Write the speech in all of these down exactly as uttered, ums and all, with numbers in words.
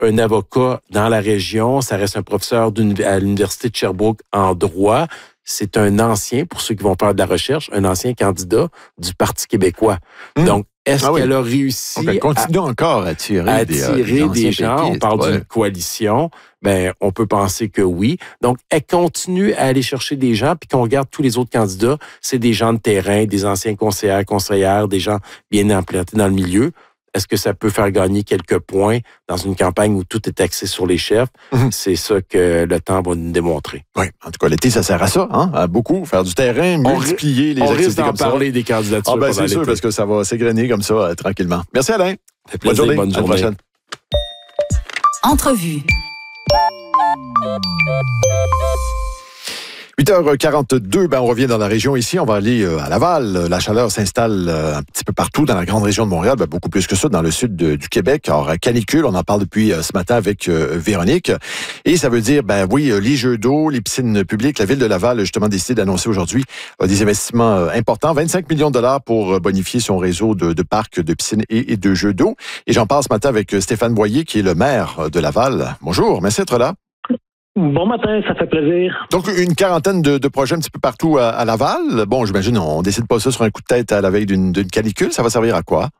un avocat dans la région, ça reste un professeur à l'Université de Sherbrooke en droit. C'est un ancien, pour ceux qui vont faire de la recherche, un ancien candidat du Parti québécois. Mmh. Donc, est-ce ah oui. qu'elle a réussi okay, continue à, encore à attirer, à des, attirer euh, des, des gens? On parle ouais. d'une coalition. Ben, on peut penser que oui. Donc, elle continue à aller chercher des gens, puis qu'on regarde tous les autres candidats, c'est des gens de terrain, des anciens conseillers, conseillères, des gens bien implantés dans le milieu. Est-ce que ça peut faire gagner quelques points dans une campagne où tout est axé sur les chefs? Mm-hmm. C'est ça que le temps va nous démontrer. Oui, en tout cas, l'été, ça sert à ça, hein? À beaucoup, faire du terrain, multiplier les on activités risque d'en comme ça. parler des candidatures. Ah ben c'est sûr, parce que ça va s'égrener comme ça, euh, tranquillement. Merci Alain. Ça fait plaisir, bonne journée. Bonne journée. À la prochaine. Entrevue. huit heures quarante-deux, ben on revient dans la région ici. On va aller à Laval. La chaleur s'installe un petit peu partout dans la grande région de Montréal, ben beaucoup plus que ça dans le sud de, du Québec. Alors, canicule, on en parle depuis ce matin avec euh, Véronique. Et ça veut dire, ben oui, les jeux d'eau, les piscines publiques. La ville de Laval a justement décidé d'annoncer aujourd'hui euh, des investissements euh, importants. vingt-cinq millions de dollars pour bonifier son réseau de, de parcs, de piscines et, et de jeux d'eau. Et j'en parle ce matin avec Stéphane Boyer, qui est le maire de Laval. Bonjour, merci d'être là. Bon matin, ça fait plaisir. Donc, une quarantaine de, de projets un petit peu partout à, à Laval. Bon, j'imagine, on décide pas ça sur un coup de tête à la veille d'une, d'une canicule. Ça va servir à quoi?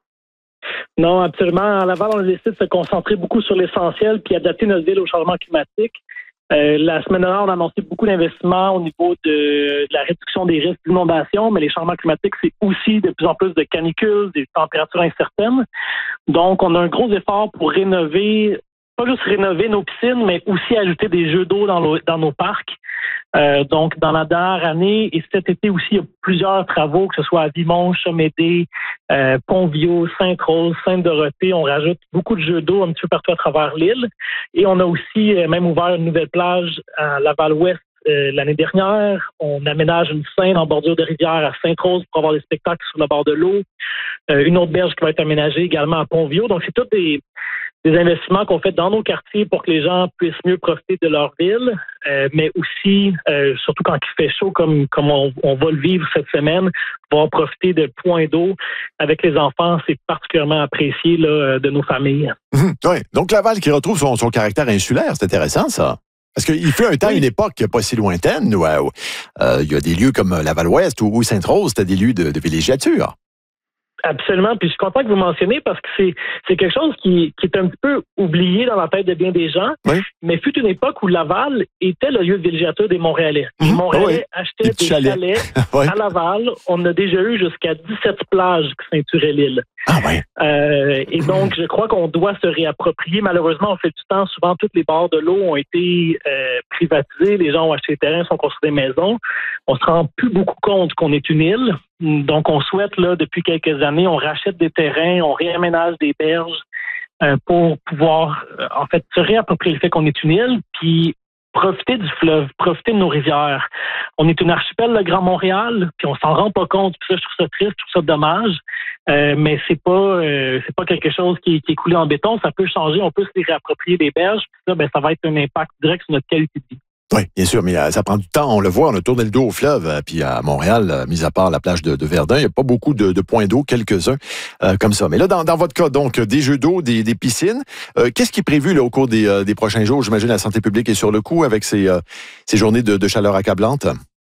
Non, absolument. À Laval, on décide de se concentrer beaucoup sur l'essentiel puis adapter notre ville au changement climatique. Euh, la semaine dernière, on a annoncé beaucoup d'investissements au niveau de, de la réduction des risques d'inondation, mais les changements climatiques, c'est aussi de plus en plus de canicules, des températures incertaines. Donc, on a un gros effort pour rénover pas juste rénover nos piscines, mais aussi ajouter des jeux d'eau dans, le, dans nos parcs. Euh, donc, dans la dernière année et cet été aussi, il y a plusieurs travaux, que ce soit à Vimont, Chomédé, euh, Pont-Viau, Sainte-Rose, Sainte-Dorothée. On rajoute beaucoup de jeux d'eau un petit peu partout à travers l'île. Et on a aussi euh, même ouvert une nouvelle plage à Laval-Ouest euh, l'année dernière. On aménage une scène en bordure de rivière à Sainte-Rose pour avoir des spectacles sur le bord de l'eau. Euh, une autre berge qui va être aménagée également à Pont-Viau. Donc, c'est tous des... des investissements qu'on fait dans nos quartiers pour que les gens puissent mieux profiter de leur ville, euh, mais aussi, euh, surtout quand il fait chaud, comme, comme on, on va le vivre cette semaine, pouvoir profiter de points d'eau avec les enfants, c'est particulièrement apprécié là, de nos familles. Mmh, oui, donc Laval qui retrouve son, son caractère insulaire, c'est intéressant ça. Parce qu'il fait un temps, oui. Une époque pas si lointaine, où euh, il y a des lieux comme Laval-Ouest ou, ou Sainte-Rose, c'était des lieux de, de villégiature. Absolument. Puis je suis content que vous mentionnez parce que c'est, c'est quelque chose qui, qui est un petit peu oublié dans la tête de bien des gens. Oui. Mais fut une époque où Laval était le lieu de villégiature des Montréalais. Les mmh. Montréalais oui. achetaient des, des chalets, chalets oui. à Laval. On a déjà eu jusqu'à dix-sept plages qui ceinturaient l'île. Ah oui. Euh, et donc, je crois qu'on doit se réapproprier. Malheureusement, on fait du temps. Souvent, toutes les bords de l'eau ont été euh, privatisés. Les gens ont acheté des terrains, sont construits des maisons. On se rend plus beaucoup compte qu'on est une île. Donc, on souhaite, là, depuis quelques années, on rachète des terrains, on réaménage des berges euh, pour pouvoir, euh, en fait, se réapproprier le fait qu'on est une île, puis profiter du fleuve, profiter de nos rivières. On est une archipel, le Grand Montréal, puis on s'en rend pas compte. Puis ça, je trouve ça triste, je trouve ça dommage, euh, mais c'est pas euh, c'est pas quelque chose qui, qui est coulé en béton. Ça peut changer, on peut se les réapproprier des berges, puis ça, ben, ça va être un impact direct sur notre qualité de vie. Oui, bien sûr, mais euh, ça prend du temps. On le voit, on a tourné le dos au fleuve. Euh, puis à Montréal, euh, mis à part la plage de, de Verdun, il n'y a pas beaucoup de, de points d'eau, quelques-uns euh, comme ça. Mais là, dans, dans votre cas, donc, des jeux d'eau, des, des piscines, euh, qu'est-ce qui est prévu là, au cours des, euh, des prochains jours? J'imagine la santé publique est sur le coup avec ces, euh, ces journées de, de chaleur accablante.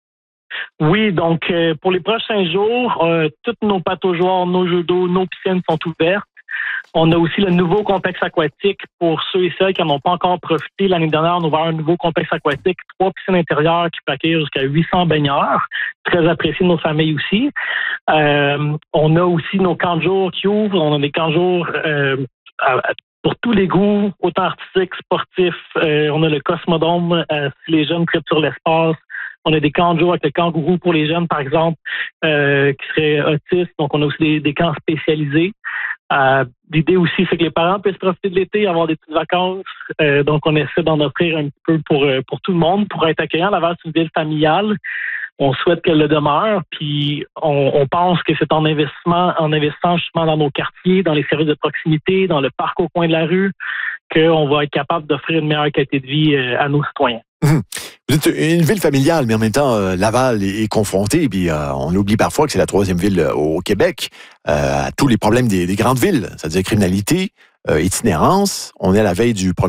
Oui, donc euh, pour les prochains jours, euh, toutes nos pataugeoires, nos jeux d'eau, nos piscines sont ouvertes. On a aussi le nouveau complexe aquatique pour ceux et celles qui n'en ont pas encore profité. L'année dernière, on a ouvert un nouveau complexe aquatique, trois piscines intérieures qui peuvent accueillir jusqu'à huit cents baigneurs, très apprécié de nos familles aussi. Euh, on a aussi nos camps de jour qui ouvrent. On a des camps de jour euh, à, pour tous les goûts, autant artistiques, sportifs. Euh, on a le Cosmodome, euh, si les jeunes traitent sur l'espace. On a des camps de jour avec le kangourou pour les jeunes, par exemple, euh, qui seraient autistes. Donc, on a aussi des, des camps spécialisés. Euh, l'idée aussi, c'est que les parents puissent profiter de l'été, avoir des petites vacances. Euh, donc, on essaie d'en offrir un petit peu pour, pour tout le monde, pour être accueillant. Laval, c'est une ville familiale. On souhaite qu'elle le demeure. Puis, on, on pense que c'est en investissement, en investissant justement dans nos quartiers, dans les services de proximité, dans le parc au coin de la rue, qu'on va être capable d'offrir une meilleure qualité de vie à nos citoyens. Mmh. Vous êtes une ville familiale, mais en même temps, euh, Laval est, est confronté, puis euh, on oublie parfois que c'est la troisième ville euh, au Québec, euh, à tous les problèmes des, des grandes villes, c'est-à-dire criminalité, euh, itinérance. On est à la veille du premier